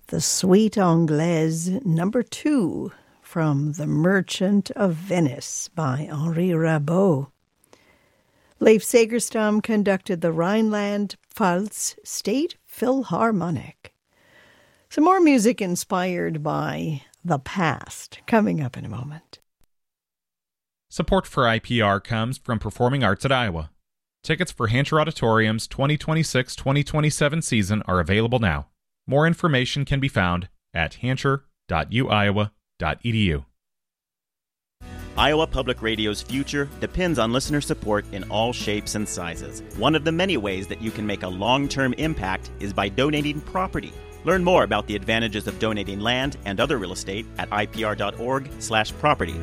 The Suite Anglaise number 2 from The Merchant of Venice by Henri Rabault. Leif Segerstam conducted the Rhineland-Pfalz State Philharmonic. Some more music inspired by the past coming up in a moment. Support for IPR comes from Performing Arts at Iowa. Tickets for Hancher Auditorium's 2026-2027 season are available now. More information can be found at hancher.uiowa.edu. Iowa Public Radio's future depends on listener support in all shapes and sizes. One of the many ways that you can make a long-term impact is by donating property. Learn more about the advantages of donating land and other real estate at ipr.org/property.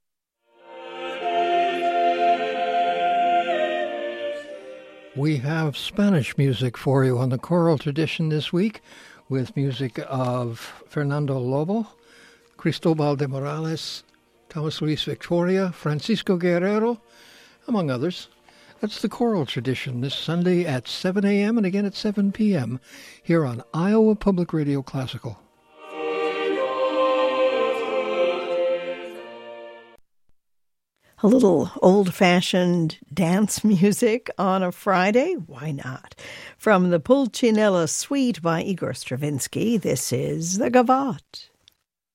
We have Spanish music for you on the choral tradition this week with music of Fernando Lobo, Cristobal de Morales, Thomas Luis Victoria, Francisco Guerrero, among others. That's the choral tradition this Sunday at 7 a.m. and again at 7 p.m. here on Iowa Public Radio Classical. A little old-fashioned dance music on a Friday? Why not? From the Pulcinella Suite by Igor Stravinsky, this is the Gavotte.